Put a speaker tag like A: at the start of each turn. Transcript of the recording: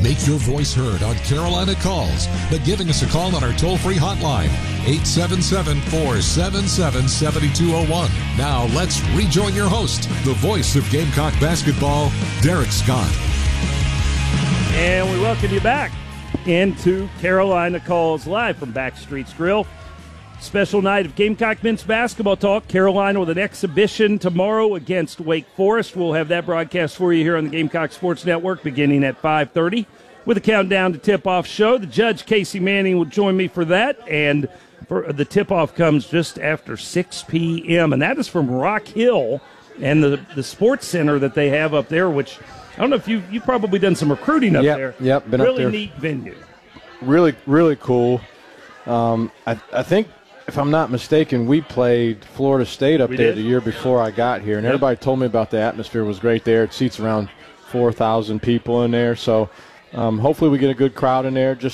A: Make your voice heard on Carolina Calls by giving us a call on our toll-free hotline, 877-477-7201. Now let's rejoin your host, the voice of Gamecock basketball, Derek Scott.
B: And we welcome you back into Carolina Calls live from Backstreet's Grill. Special night of Gamecock men's basketball talk. Carolina with an exhibition tomorrow against Wake Forest. We'll have that broadcast for you here on the Gamecock Sports Network beginning at 5:30 with a countdown to tip-off show. The judge, Casey Manning, will join me for that, and the tip-off comes just after 6 p.m., and that is from Rock Hill and the sports center that they have up there, which I don't know if you've probably done some recruiting up there.
C: Yep, been
B: really
C: up there.
B: Neat venue.
C: Really, really cool. I think, if I'm not mistaken, we played Florida State up there the year before I got here, and everybody told me about the atmosphere was great there. It seats around 4,000 people in there, so hopefully we get a good crowd in there. Just